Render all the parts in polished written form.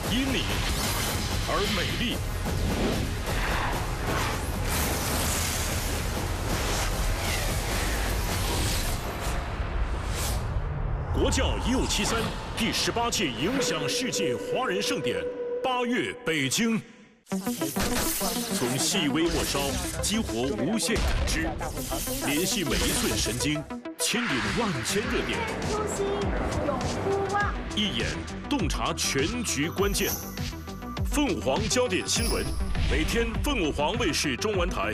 因你而美丽。国教1573第18届影响世界华人盛典8月北京。从细微末梢激活无限感知，联系每一寸神经，牵引万千热点。 初心永不忘。 一眼洞察全局关键。凤舞凰焦点新闻，每天凤舞凰卫视中文台。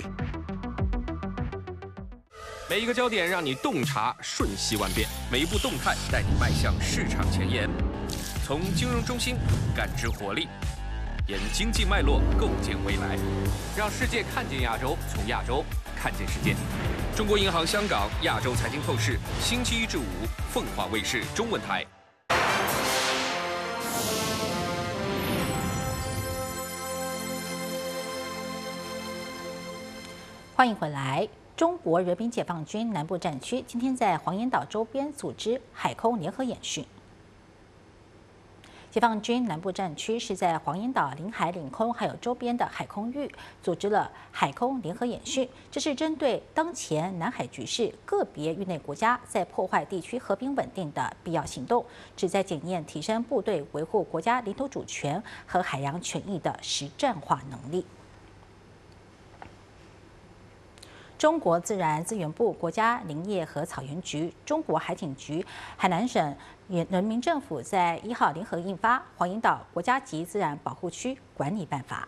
每一个焦点让你洞察瞬息万变，每一步动态带你迈向市场前沿。从金融中心感知活力，沿经济脉络构建未来，让世界看见亚洲，从亚洲看见世界。中国银行香港亚洲财经透视，星期一至五，凤凰卫视中文台。 欢迎回来。中国人民解放军南部战区今天在黄岩岛周边组织海空联合演训。解放军南部战区是在黄岩岛领海、领空还有周边的海空域组织了海空联合演训，这是针对当前南海局势个别域内国家在破坏地区和平稳定的必要行动，旨在检验提升部队维护国家领土主权和海洋权益的实战化能力。中国自然资源部、国家林业和草原局、中国海警局、海南省人民政府在1号联合印发《黄岩岛国家级自然保护区管理办法》。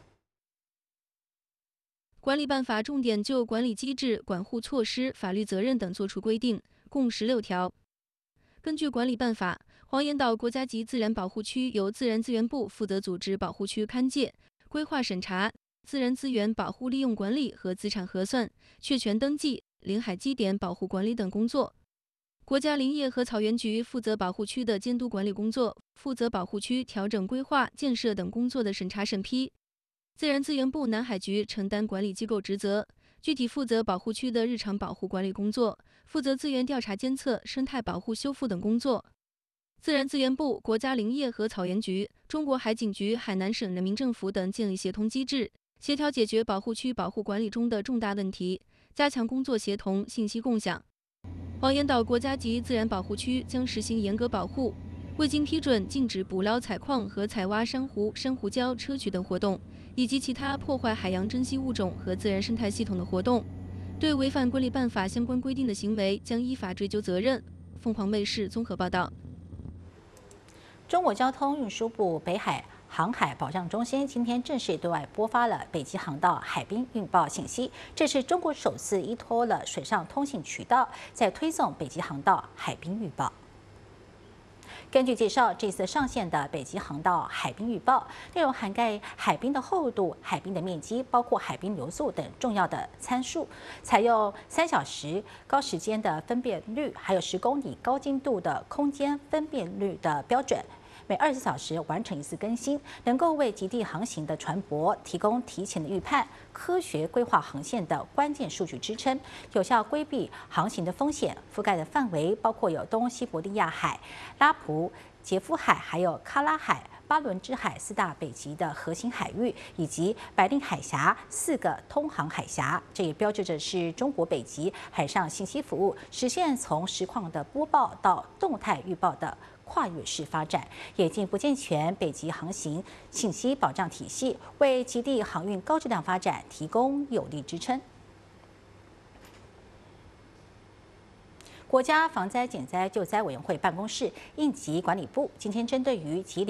管理办法重点就管理机制、管护措施、法律责任等作出规定，共16条。根据管理办法，黄岩岛国家级自然保护区由自然资源部负责组织保护区勘界、规划审查、自然资源保护利用管理和资产核算、确权登记、领海基点保护管理等工作。国家林业和草原局负责保护区的监督管理工作，负责保护区调整规划、建设等工作的审查审批。自然资源部南海局承担管理机构职责，具体负责保护区的日常保护管理工作，负责资源调查监测、生态保护修复等工作。自然资源部、国家林业和草原局、中国海警局、海南省人民政府等建立协同机制，协调解决保护区保护管理中的重大问题，加强工作协同、信息共享。黄岩岛国家级自然保护区将实行严格保护，未经批准禁止捕捞、采矿和采挖珊瑚、珊瑚礁、砗磲等活动，以及其他破坏海洋珍稀物种和自然生态系统的活动。对违反管理办法相关规定的行为，将依法追究责任。凤凰卫视综合报道。 中国交通运输部北海航海保障中心今天正式对外播发了北极航道海滨预报信息，这是中国首次依托了水上通信渠道，在推送北极航道海滨预报。根据介绍，这次上线的北极航道海滨预报内容涵盖海冰的厚度、海冰的面积，包括海冰流速等重要的参数，采用3小时高时间的分辨率，还有10公里高精度的空间分辨率的标准。每24小时完成一次更新，能够为极地航行的船舶提供提前的预判、科学规划航线的关键数据支撑，有效规避航行的风险。覆盖的范围包括有东西伯利亚海、拉普杰夫海，还有喀拉海、巴伦支海4大北极的核心海域，以及白令海峡4个通航海峡。这也标志着是中国北极海上信息服务实现从实况的播报到动态预报的跨越式发展，也进一步健全北极航行信息保障体系，为极地航运高质量发展提供有力支撑。国家防灾减灾救灾委员会办公室应急管理部今天针对于吉林